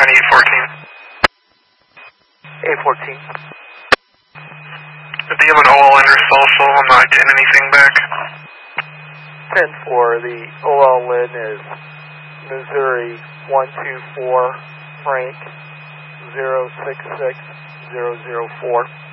814. 814. Do you have an OL under social? I'm not getting anything back. 10-4, the OL lid is Missouri 124 Frank 066004.